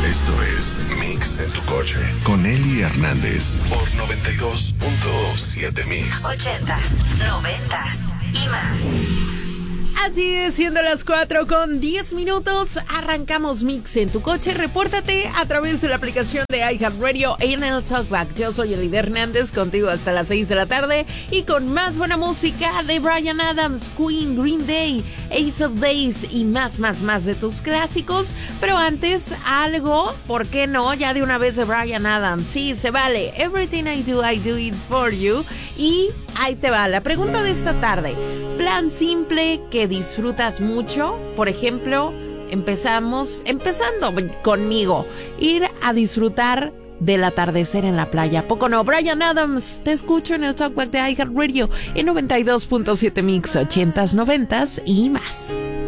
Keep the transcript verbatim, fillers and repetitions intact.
Esto es Mix en tu coche con Eli Hernández por noventa y dos punto siete Mix. Ochentas, noventas y más. Así es, siendo las cuatro con diez minutos, arrancamos Mix en tu coche. Repórtate a través de la aplicación de iHeartRadio en el Talkback. Yo soy Eli Hernández, contigo hasta las seis de la tarde y con más buena música de Bryan Adams, Queen, Green Day, Ace of Base y más, más, más de tus clásicos. Pero antes, algo, ¿por qué no? Ya de una vez de Bryan Adams. Sí, se vale. Everything I do, I do it for you. Y ahí te va la pregunta de esta tarde. Plan simple que disfrutas mucho. Por ejemplo, empezamos, empezando conmigo, ir a disfrutar del atardecer en la playa. ¿Poco no? Bryan Adams, te escucho en el Talkback de iHeartRadio en noventa y dos punto siete Mix, ochentas, noventas y más.